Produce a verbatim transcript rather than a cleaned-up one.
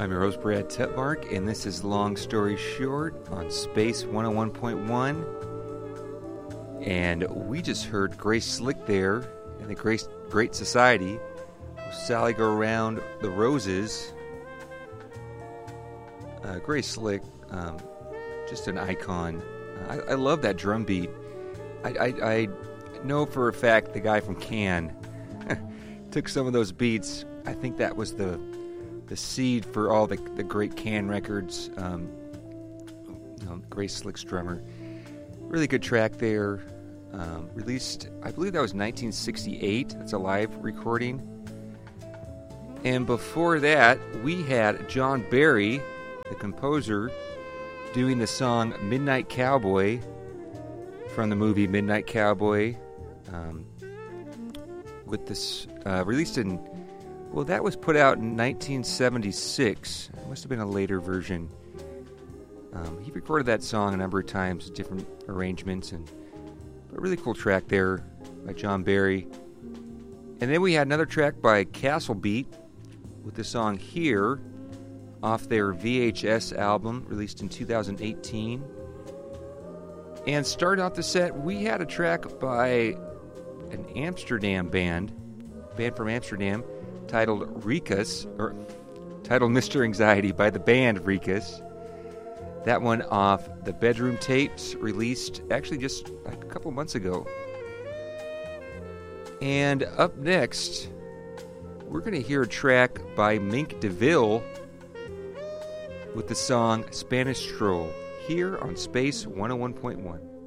I'm your host, Brad Tetmark, and this is Long Story Short on Space one oh one point one. And we just heard Grace Slick there in the Grace, Great Society. Sally Go Around the Roses. Uh, Grace Slick, um, just an icon. Uh, I, I love that drum beat. I, I, I know for a fact the guy from Can took some of those beats. I think that was the the seed for all the, the great Can records. Um, you know, Grace Slick's drummer. Really good track there. Um, released, I believe that was nineteen sixty-eight. That's a live recording. And before that, we had John Barry, the composer, doing the song Midnight Cowboy from the movie Midnight Cowboy. Um, with this, uh, released in, well, that was put out in nineteen seventy-six. It must have been a later version. Um, he recorded that song a number of times, different arrangements, and a really cool track there by John Barry. And then we had another track by Castle Beat with the song Here off their V H S album released in two thousand eighteen. And starting off the set, we had a track by an Amsterdam band, band from Amsterdam, titled Rikus, or titled Mister Anxiety by the band Rikus. That one off the Bedroom Tapes, released actually just like a couple months ago. And up next, we're going to hear a track by Mink DeVille with the song Spanish Stroll, here on Space one oh one point one.